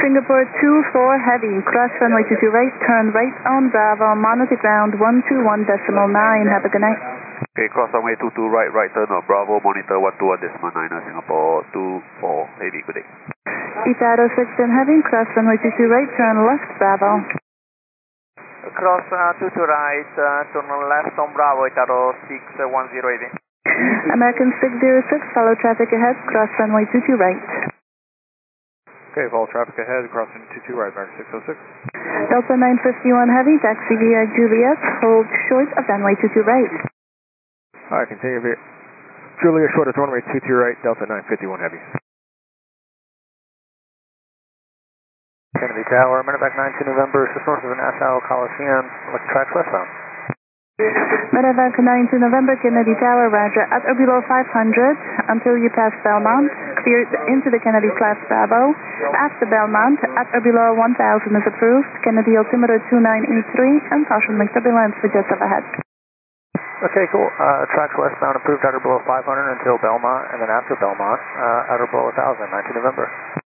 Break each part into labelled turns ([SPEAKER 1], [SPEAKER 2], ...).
[SPEAKER 1] Singapore 24 heavy, cross runway 22 right, turn right on Bravo, monitor ground 121.9, have a good night.
[SPEAKER 2] Okay, cross runway 22 right, right turn on Bravo, monitor 121.9, Singapore 24 heavy, good day.
[SPEAKER 1] Itaro 6 and heavy, cross runway 22 right, turn left Bravo.
[SPEAKER 3] Cross 22 right, turn left on Bravo, Itaro 61080.
[SPEAKER 1] American 606, follow traffic ahead, cross runway 22 right.
[SPEAKER 4] Okay, follow traffic ahead, crossing 22 right, American 606.
[SPEAKER 1] Delta 951 heavy, taxi via Juliet, hold short of runway 22 right.
[SPEAKER 4] Alright, continue via Juliet short of runway 22 right, Delta 951 heavy.
[SPEAKER 3] Kennedy Tower, Medevac 92 November, just north of the Nassau Coliseum, look tracks westbound.
[SPEAKER 1] Medevac 92 November, Kennedy Tower, roger, at or below 500 until you pass Belmont, cleared into the Kennedy Flats Bravo. After Belmont, at or below 1000 is approved, Kennedy altimeter 2983, and caution link turbulence for just up ahead.
[SPEAKER 3] Okay, cool. Tracks westbound approved at or below 500 until Belmont, and then after Belmont, at or below 1000, 19 November.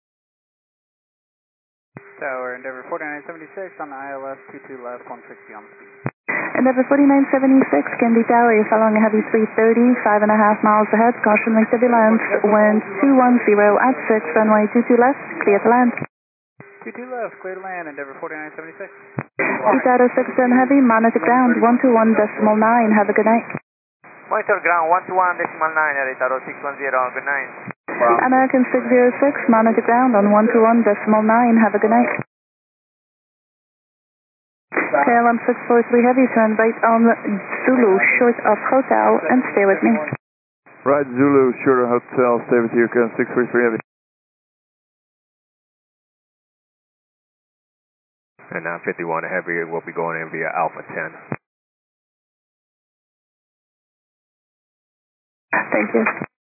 [SPEAKER 5] Tower, Endeavour 4976 on the ILS 22 left, 160 on speed.
[SPEAKER 1] Endeavour 4976, Kennedy Tower, you're following a heavy 330, 5.5 miles ahead, caution link turbulence, wind 210 at 6, runway 22 left, clear to land.
[SPEAKER 5] 22 left, clear to land, Endeavour 4976.
[SPEAKER 1] Itaro 6 and heavy, monitor ground 121.9, have a good night.
[SPEAKER 3] Monitor ground 121.9, Itaro 610, good night.
[SPEAKER 1] American 606, monitor ground on 121.9, have a good night. KLM 643 heavy, turn right on Zulu, short of hotel, and stay with me.
[SPEAKER 6] Right, Zulu, short of hotel, stay with you, KLM 643 heavy.
[SPEAKER 4] And 951 heavy will be going in via Alpha 10.
[SPEAKER 1] Thank you.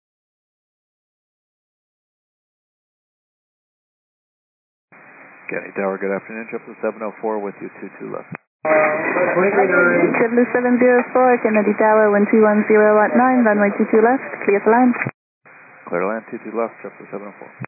[SPEAKER 6] Kennedy Tower, good afternoon. JetBlue 704 with you, 22 left.
[SPEAKER 1] JetBlue 704, Kennedy Tower, wind 210 at 9, runway 22 left, clear to land.
[SPEAKER 6] Clear to land, 22 left, JetBlue 704.